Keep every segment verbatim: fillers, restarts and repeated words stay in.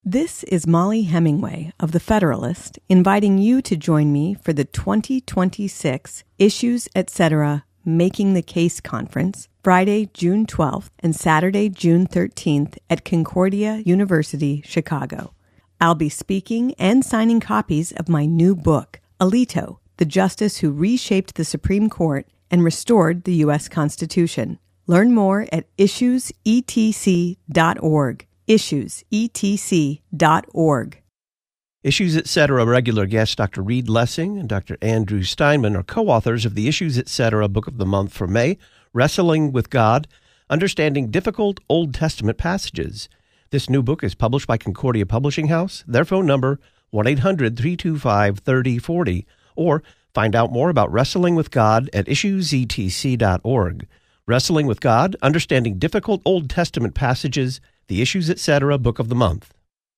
This is Molly Hemingway of The Federalist, inviting you to join me for the twenty twenty-six Issues Etc. Making the Case Conference, Friday, June twelfth and Saturday, June thirteenth at Concordia University, Chicago. I'll be speaking and signing copies of my new book, Alito, the Justice Who Reshaped the Supreme Court and Restored the U S Constitution. Learn more at issues e t c dot org. issues e t c dot org. Issues Etc. regular guests Doctor Reed Lessing and Doctor Andrew Steinman are co-authors of the Issues Etc. Book of the Month for May, Wrestling with God, Understanding Difficult Old Testament Passages. This new book is published by Concordia Publishing House. Their phone number, one eight hundred three two five three oh four oh, or find out more about Wrestling with God at issues e t c dot org. Wrestling with God, Understanding Difficult Old Testament Passages, the Issues Etc. Book of the Month.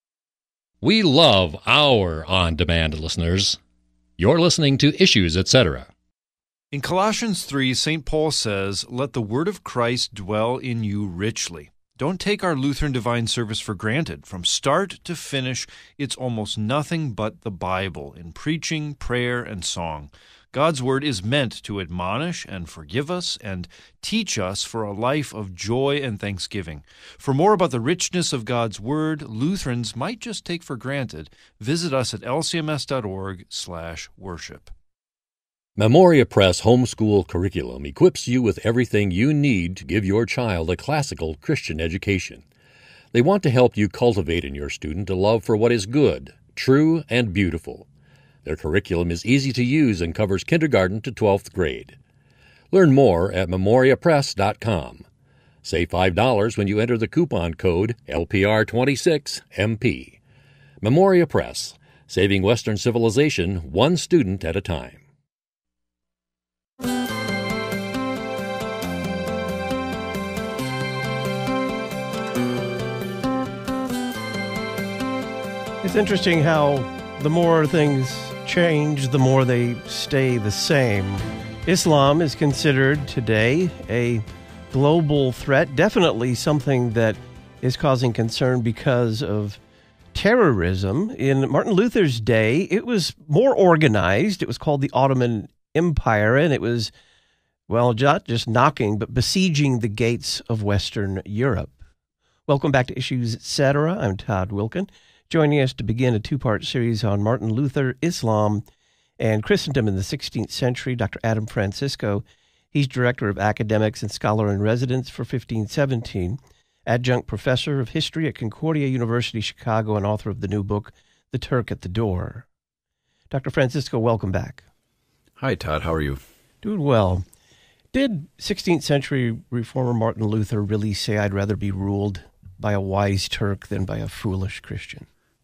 We love our on-demand listeners. You're listening to Issues Etc. In Colossians three, Saint Paul says, "Let the word of Christ dwell in you richly." Don't take our Lutheran Divine Service for granted. From start to finish, it's almost nothing but the Bible in preaching, prayer, and song. God's Word is meant to admonish and forgive us and teach us for a life of joy and thanksgiving. For more about the richness of God's Word, Lutherans might just take for granted, visit us at l c m s dot org slash worship. Memoria Press Homeschool Curriculum equips you with everything you need to give your child a classical Christian education. They want to help you cultivate in your student a love for what is good, true, and beautiful. Their curriculum is easy to use and covers kindergarten to twelfth grade. Learn more at memoria press dot com. Save five dollars when you enter the coupon code L P R twenty-six M P. Memoria Press, saving Western civilization one student at a time. It's interesting how the more things change, the more they stay the same. Islam is considered today a global threat, definitely something that is causing concern because of terrorism. In Martin Luther's day, it was more organized. It was called the Ottoman Empire, and it was, well, not just knocking, but besieging the gates of Western Europe. Welcome back to Issues Etc. I'm Todd Wilkin. Joining us to begin a two-part series on Martin Luther, Islam, and Christendom in the sixteenth century, Doctor Adam Francisco. He's Director of Academics and Scholar-in-Residence for fifteen seventeen, Adjunct Professor of History at Concordia University, Chicago, and author of the new book, The Turk at the Door. Doctor Francisco, welcome back. Hi, Todd. How are you? Doing well. Did sixteenth century reformer Martin Luther really say, "I'd rather be ruled by a wise Turk than by a foolish Christian"?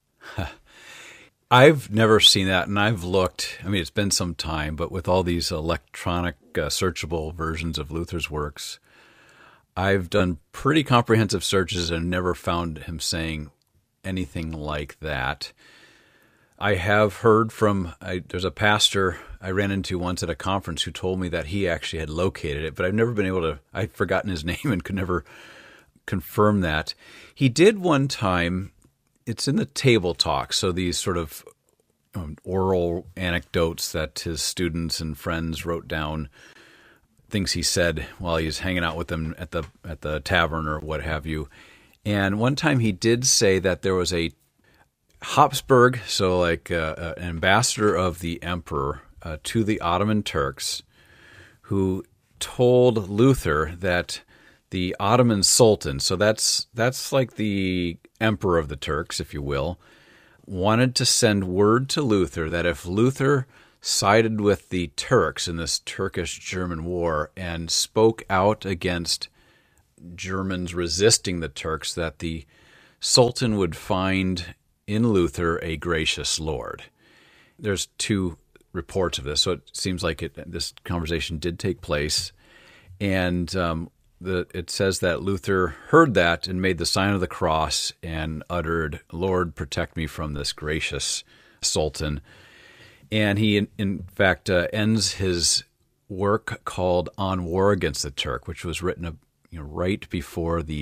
I've never seen that, and I've looked. I mean, it's been some time, but with all these electronic uh, searchable versions of Luther's works, I've done pretty comprehensive searches and never found him saying anything like that. I have heard from, I, there's a pastor I ran into once at a conference who told me that he actually had located it, but I've never been able to, I'd forgotten his name and could never confirm that. He did one time. It's in the Table Talks, so these sort of um, oral anecdotes that his students and friends wrote down, things he said while he was hanging out with them at the at the tavern or what have you. And one time he did say that there was a Habsburg, so like uh, an ambassador of the emperor uh, to the Ottoman Turks, who told Luther that the Ottoman Sultan, so that's that's like the emperor of the Turks, if you will, wanted to send word to Luther that if Luther sided with the Turks in this Turkish-German war and spoke out against Germans resisting the Turks, that the Sultan would find in Luther a gracious lord. There's two reports of this, so it seems like it, this conversation did take place, and um, The, it says that Luther heard that and made the sign of the cross and uttered, "Lord, protect me from this gracious Sultan." And he, in, in fact, uh, ends his work called On War Against the Turk, which was written uh, you know, right before the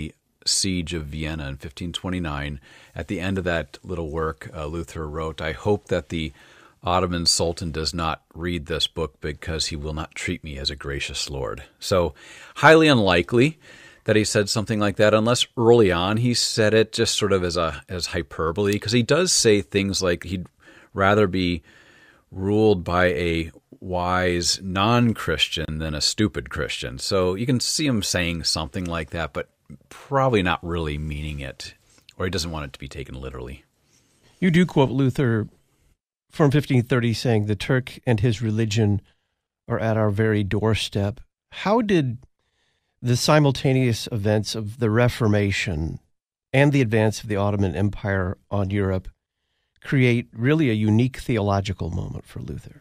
Siege of Vienna in fifteen twenty-nine. At the end of that little work, uh, Luther wrote, "I hope that the Ottoman Sultan does not read this book because he will not treat me as a gracious lord." So highly unlikely that he said something like that, unless early on he said it just sort of as a as hyperbole, because he does say things like he'd rather be ruled by a wise non-Christian than a stupid Christian. So you can see him saying something like that, but probably not really meaning it, or he doesn't want it to be taken literally. You do quote Luther from fifteen thirty saying, "The Turk and his religion are at our very doorstep." How did the simultaneous events of the Reformation and the advance of the Ottoman Empire on Europe create really a unique theological moment for Luther?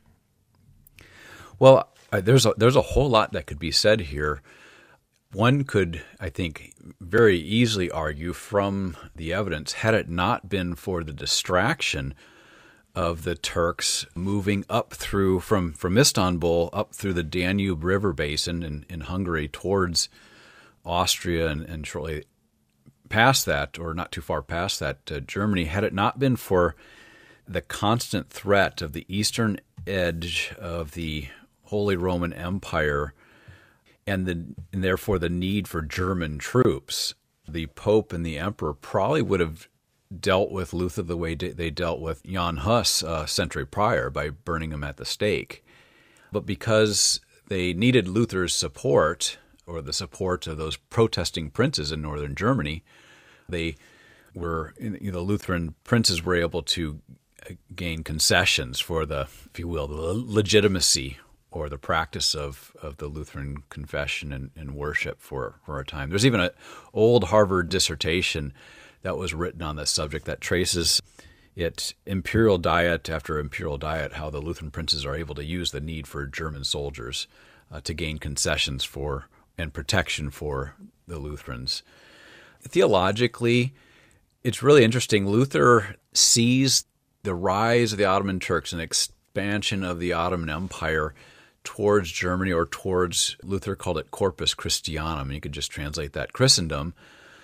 Well, there's a, there's a whole lot that could be said here. One could, I think, very easily argue from the evidence, had it not been for the distraction of the Turks moving up through, from, from Istanbul up through the Danube River basin in, in Hungary towards Austria and, and shortly past that, or not too far past that, uh, Germany, had it not been for the constant threat of the eastern edge of the Holy Roman Empire and, the, and therefore the need for German troops, the Pope and the Emperor probably would have dealt with Luther the way they dealt with Jan Hus a century prior, by burning him at the stake. But because they needed Luther's support, or the support of those protesting princes in northern Germany, they were, you know, the Lutheran princes were able to gain concessions for the, if you will, the legitimacy or the practice of, of the Lutheran confession and, and worship for, for a time. There's even an old Harvard dissertation that was written on this subject that traces it imperial diet after imperial diet, how the Lutheran princes are able to use the need for German soldiers uh, to gain concessions for and protection for the Lutherans. Theologically, it's really interesting. Luther sees the rise of the Ottoman Turks and expansion of the Ottoman Empire towards Germany, or towards, Luther called it Corpus Christianum, and you could just translate that Christendom,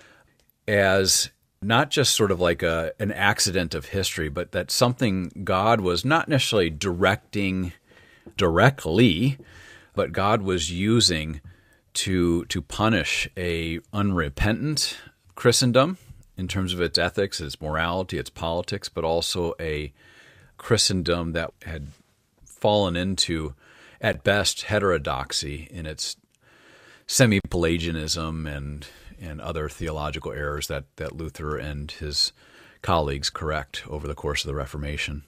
as not just sort of like a an accident of history, but that something God was not necessarily directing directly, but God was using to to punish a unrepentant Christendom in terms of its ethics, its morality, its politics, but also a Christendom that had fallen into, at best, heterodoxy in its semi-Pelagianism and and other theological errors that, that Luther and his colleagues correct over the course of the Reformation.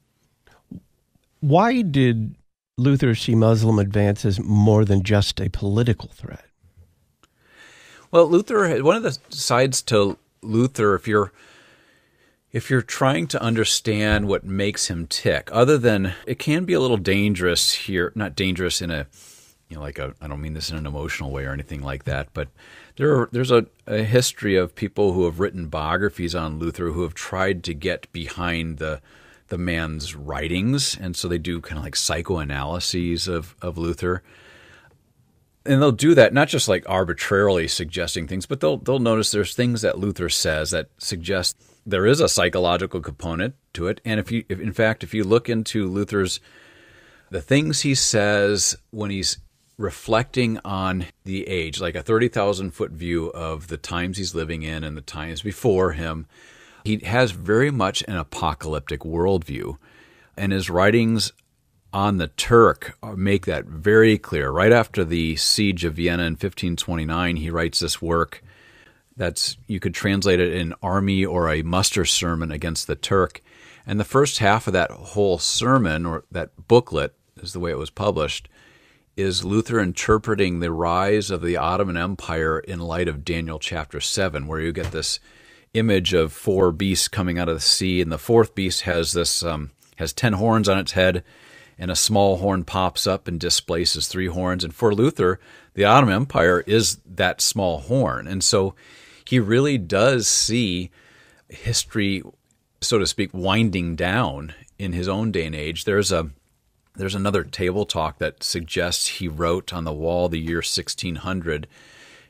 Why did Luther see Muslim advance as more than just a political threat? Well, Luther, one of the sides to Luther, if you're if you're trying to understand what makes him tick, other than it can be a little dangerous here, not dangerous in a, you know, like a, I don't mean this in an emotional way or anything like that, but there are, there's a, a history of people who have written biographies on Luther who have tried to get behind the the man's writings, and so they do kind of like psychoanalyses of, of Luther. And they'll do that not just like arbitrarily suggesting things, but they'll they'll notice there's things that Luther says that suggest there is a psychological component to it. And if you, if, in fact, if you look into Luther's, the things he says when he's reflecting on the age, like a thirty thousand foot view of the times he's living in and the times before him, he has very much an apocalyptic worldview. And his writings on the Turk make that very clear. Right after the Siege of Vienna in fifteen twenty-nine, he writes this work that's, you could translate it an army or a muster sermon against the Turk. And the first half of that whole sermon, or that booklet is the way it was published, is Luther interpreting the rise of the Ottoman Empire in light of Daniel chapter seven, where you get this image of four beasts coming out of the sea, and the fourth beast has this um, has ten horns on its head, and a small horn pops up and displaces three horns. And for Luther, the Ottoman Empire is that small horn. And so he really does see history, so to speak, winding down in his own day and age. There's a there's another table talk that suggests he wrote on the wall the year sixteen hundred,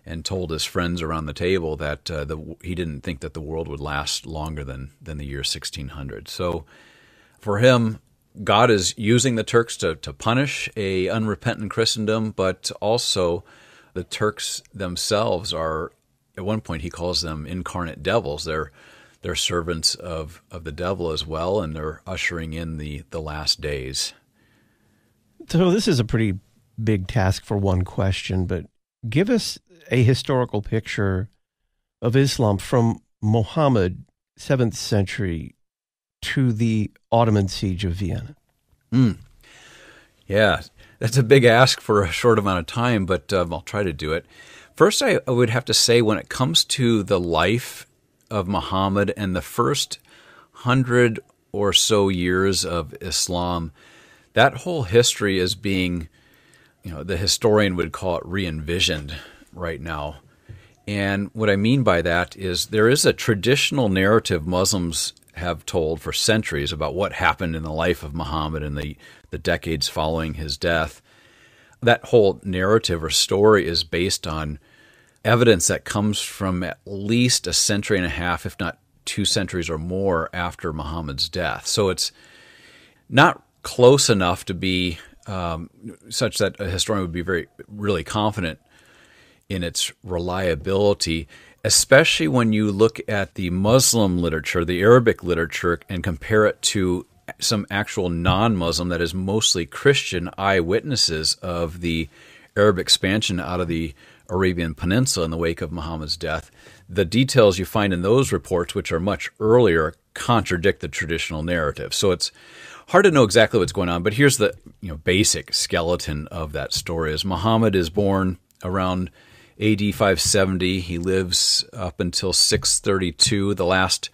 and told his friends around the table that uh, the, he didn't think that the world would last longer than, than the year sixteen hundred. So for him, God is using the Turks to, to punish a unrepentant Christendom, but also the Turks themselves are, at one point he calls them incarnate devils. They're they're servants of, of the devil as well, and they're ushering in the, the last days. So this is a pretty big task for one question, but give us a historical picture of Islam from Muhammad, seventh century, to the Ottoman siege of Vienna. Mm. Yeah, that's a big ask for a short amount of time, but um, I'll try to do it. First, I, I would have to say when it comes to the life of Muhammad and the first hundred or so years of Islam, that whole history is being, you know, the historian would call it re-envisioned right now. And what I mean by that is there is a traditional narrative Muslims have told for centuries about what happened in the life of Muhammad in the, the decades following his death. That whole narrative or story is based on evidence that comes from at least a century and a half, if not two centuries or more after Muhammad's death. So it's not close enough to be um, such that a historian would be very really confident in its reliability, especially when you look at the Muslim literature, the Arabic literature, and compare it to some actual non-Muslim, that is mostly Christian, eyewitnesses of the Arab expansion out of the Arabian Peninsula in the wake of Muhammad's death. The details you find in those reports, which are much earlier, contradict the traditional narrative. So it's hard to know exactly what's going on, but here's the you know basic skeleton of that story. Is Muhammad is born around A D five seventy. He lives up until six thirty-two. The last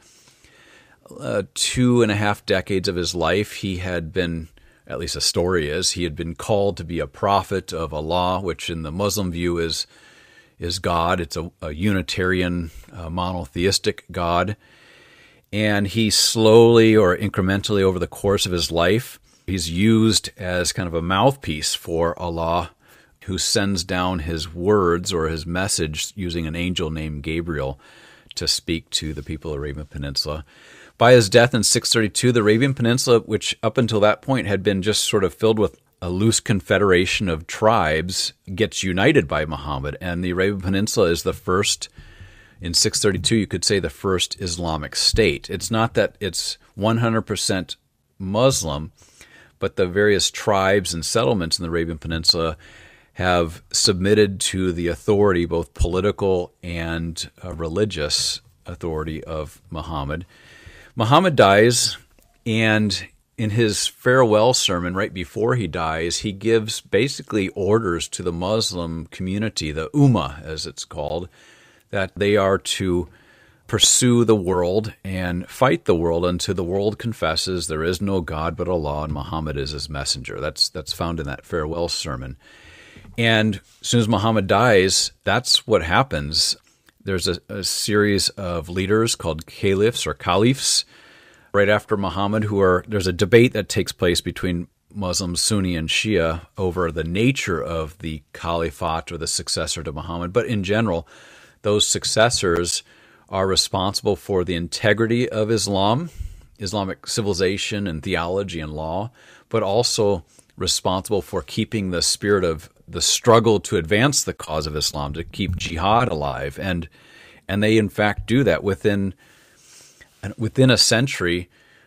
uh, two and a half decades of his life, he had been, at least the story is, he had been called to be a prophet of Allah, which in the Muslim view is is God. It's a, a Unitarian, uh, monotheistic God. And he slowly or incrementally over the course of his life, he's used as kind of a mouthpiece for Allah, who sends down his words or his message using an angel named Gabriel to speak to the people of the Arabian Peninsula. By his death in six thirty-two, the Arabian Peninsula, which up until that point had been just sort of filled with a loose confederation of tribes, gets united by Muhammad. And the Arabian Peninsula is the first, in six thirty-two, you could say the first Islamic state. It's not that it's one hundred percent Muslim, but the various tribes and settlements in the Arabian Peninsula have submitted to the authority, both political and uh, religious authority, of Muhammad. Muhammad dies, and in his farewell sermon right before he dies, he gives basically orders to the Muslim community, the Ummah as it's called, that they are to pursue the world and fight the world until the world confesses there is no God but Allah and Muhammad is his messenger. That's that's found in that farewell sermon. And as soon as Muhammad dies, that's what happens. There's a, a series of leaders called caliphs or caliphs right after Muhammad who are, there's a debate that takes place between Muslims, Sunni and Shia, over the nature of the caliphate or the successor to Muhammad. But in general, those successors are responsible for the integrity of Islam, Islamic civilization and theology and law, but also responsible for keeping the spirit of the struggle to advance the cause of Islam, to keep jihad alive. And and they, in fact, do that. Within, within a century,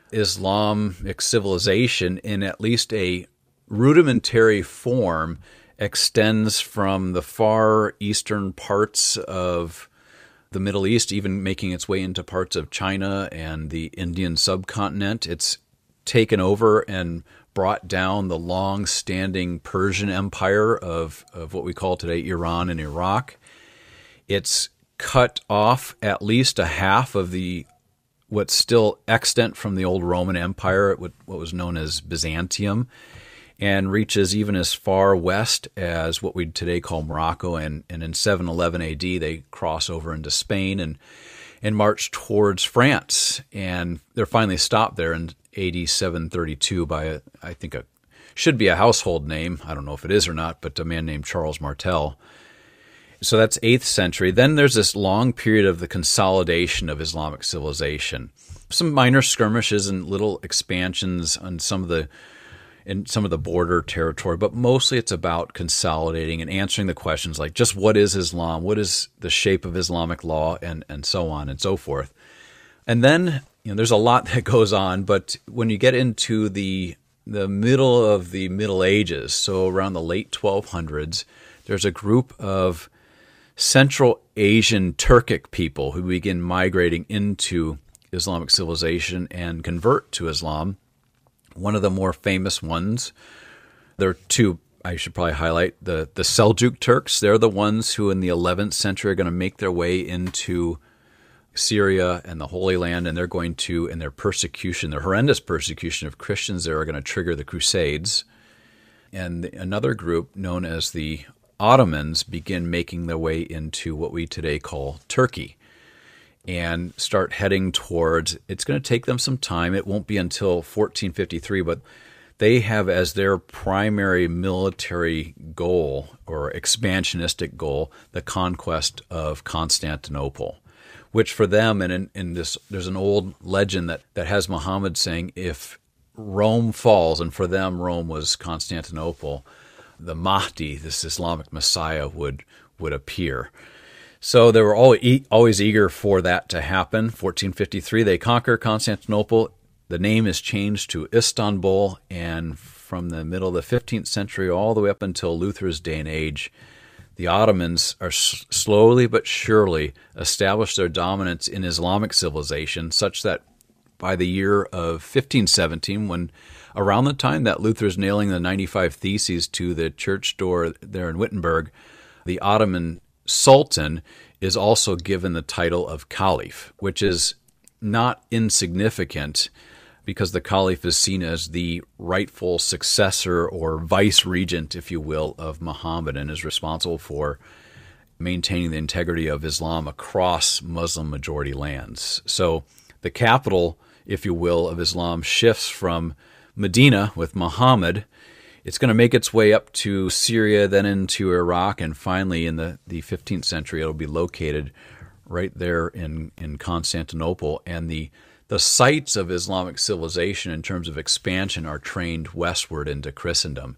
Islamic civilization, in at least a rudimentary form, extends from the far eastern parts of the Middle East, even making its way into parts of China and the Indian subcontinent. It's taken over and brought down the long-standing Persian Empire of, of what we call today Iran and Iraq. It's cut off at least a half of the what's still extant from the old Roman Empire, what was known as Byzantium, and reaches even as far west as what we today call Morocco. And, and in seven eleven A D, they cross over into Spain and and march towards France. And they're finally stopped there in A D seven thirty-two by, a, I think, a should be a household name. I don't know if it is or not, but a man named Charles Martel. So that's eighth century. Then there's this long period of the consolidation of Islamic civilization. Some minor skirmishes and little expansions on some of the in some of the border territory, but mostly it's about consolidating and answering the questions like just what is Islam, what is the shape of Islamic law, and, and so on and so forth. And then, you know, there's a lot that goes on, but when you get into the the middle of the Middle Ages, so around the late twelve hundreds, there's a group of Central Asian Turkic people who begin migrating into Islamic civilization and convert to Islam. One of the more famous ones, there are two I should probably highlight. The, the Seljuk Turks, they're the ones who in the eleventh century are going to make their way into Syria and the Holy Land, and they're going to, in their persecution, their horrendous persecution of Christians, they're going to trigger the Crusades. And another group known as the Ottomans begin making their way into what we today call Turkey and start heading towards, it's going to take them some time. It won't be until fourteen fifty-three, but they have as their primary military goal or expansionistic goal the conquest of Constantinople, which for them, and in, in this, there's an old legend that, that has Muhammad saying, if Rome falls, and for them Rome was Constantinople, the Mahdi, this Islamic Messiah, would would appear. So they were all e- always eager for that to happen. fourteen fifty-three, they conquer Constantinople. The name is changed to Istanbul, and from the middle of the fifteenth century all the way up until Luther's day and age, the Ottomans are s- slowly but surely established their dominance in Islamic civilization, such that by the year of fifteen seventeen, when around the time that Luther's nailing the ninety-five Theses to the church door there in Wittenberg, the Ottoman Sultan is also given the title of Caliph, which is not insignificant because the Caliph is seen as the rightful successor or vice-regent, if you will, of Muhammad and is responsible for maintaining the integrity of Islam across Muslim-majority lands. So the capital, if you will, of Islam shifts from Medina with Muhammad. It's going to make its way up to Syria, then into Iraq, and finally in the, the fifteenth century it'll be located right there in, in Constantinople. And the the sites of Islamic civilization in terms of expansion are trained westward into Christendom.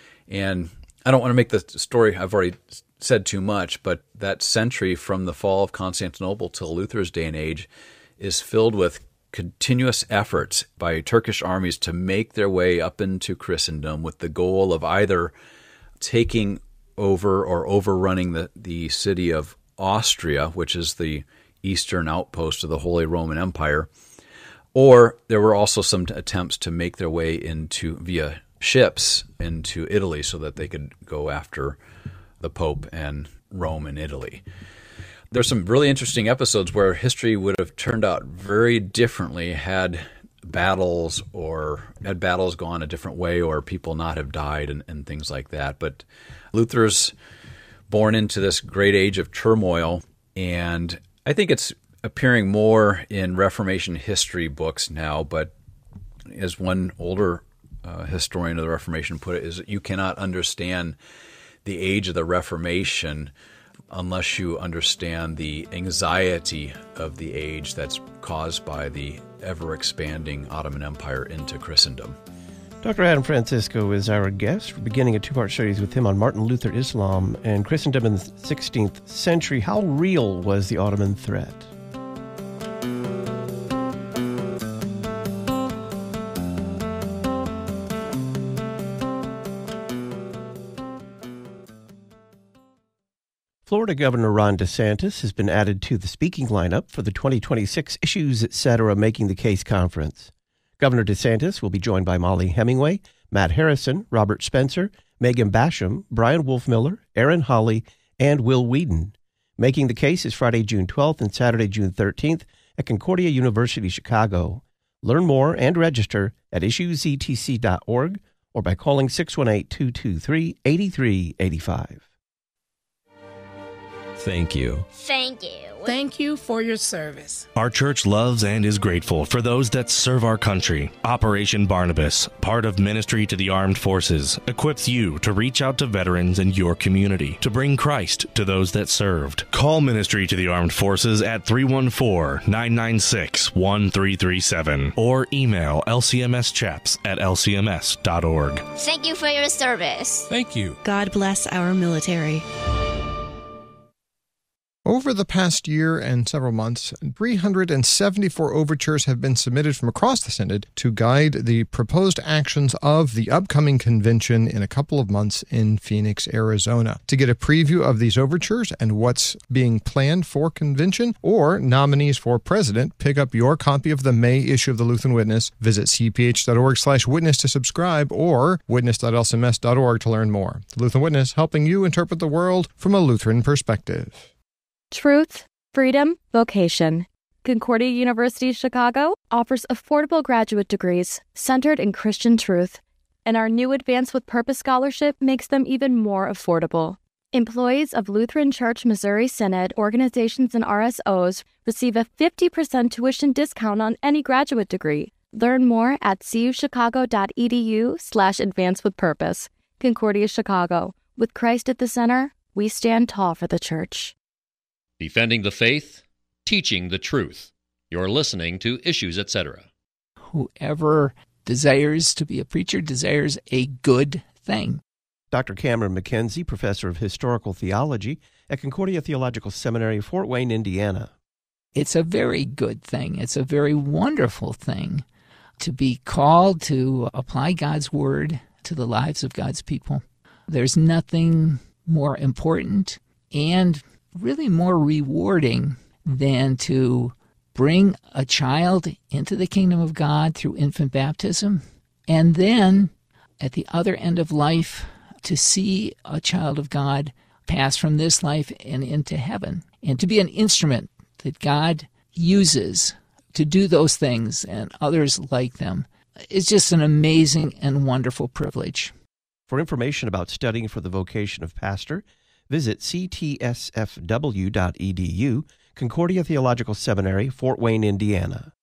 And I don't want to make the story, I've already said too much, but that century from the fall of Constantinople till Luther's day and age is filled with continuous efforts by Turkish armies to make their way up into Christendom with the goal of either taking over or overrunning the, the city of Austria, which is the eastern outpost of the Holy Roman Empire, or there were also some attempts to make their way into via ships into Italy so that they could go after the Pope and Rome in Italy. There's some really interesting episodes where history would have turned out very differently had battles or had battles gone a different way or people not have died and, and things like that. But Luther's born into this great age of turmoil, and I think it's appearing more in Reformation history books now, but as one older uh, historian of the Reformation put it, is you cannot understand the age of the Reformation unless you understand the anxiety of the age that's caused by the ever-expanding Ottoman Empire into Christendom. Doctor Adam Francisco is our guest. We're beginning a two-part series with him on Martin Luther, Islam, and Christendom in the sixteenth century. How real was the Ottoman threat? Florida Governor Ron DeSantis has been added to the speaking lineup for the twenty twenty-six Issues, et cetera. Making the Case conference. Governor DeSantis will be joined by Molly Hemingway, Matt Harrison, Robert Spencer, Megan Basham, Brian Wolfmiller, Aaron Hawley, and Will Whedon. Making the Case is Friday, June twelfth and Saturday, June thirteenth at Concordia University, Chicago. Learn more and register at issues e t c dot org or by calling six one eight, two two three, eight three eight five. Thank you. Thank you. Thank you for your service. Our church loves and is grateful for those that serve our country. Operation Barnabas, part of Ministry to the Armed Forces, equips you to reach out to veterans in your community to bring Christ to those that served. Call Ministry to the Armed Forces at three one four, nine nine six, one three three seven or email l c m s chaps at l c m s dot org. Thank you for your service. Thank you. God bless our military. Over the past year and several months, three hundred seventy-four overtures have been submitted from across the Synod to guide the proposed actions of the upcoming convention in a couple of months in Phoenix, Arizona. To get a preview of these overtures and what's being planned for convention or nominees for president, pick up your copy of the May issue of the Lutheran Witness. Visit c p h dot org slash witness to subscribe or witness dot l c m s dot org to learn more. The Lutheran Witness, helping you interpret the world from a Lutheran perspective. Truth, freedom, vocation. Concordia University Chicago offers affordable graduate degrees centered in Christian truth, and our new Advance with Purpose scholarship makes them even more affordable. Employees of Lutheran Church Missouri Synod organizations and R S Os receive a fifty percent tuition discount on any graduate degree. Learn more at c u chicago dot e d u slash advance with purpose. Concordia Chicago. With Christ at the center, we stand tall for the church. Defending the faith, teaching the truth. You're listening to Issues, et cetera. Whoever desires to be a preacher desires a good thing. Doctor Cameron McKenzie, professor of historical theology at Concordia Theological Seminary, Fort Wayne, Indiana. It's a very good thing. It's a very wonderful thing to be called to apply God's word to the lives of God's people. There's nothing more important and really more rewarding than to bring a child into the kingdom of God through infant baptism, and then at the other end of life to see a child of God pass from this life and into heaven, and to be an instrument that God uses to do those things and others like them. It's just an amazing and wonderful privilege. For information about studying for the vocation of pastor, visit c t s f w dot e d u, Concordia Theological Seminary, Fort Wayne, Indiana.